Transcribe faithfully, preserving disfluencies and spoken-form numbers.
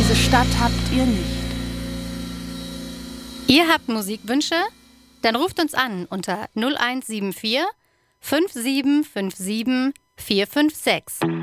diese Stadt habt ihr nicht. Ihr habt Musikwünsche? Dann ruft uns an unter null eins sieben vier fünf sieben fünf sieben vier fünf sechs.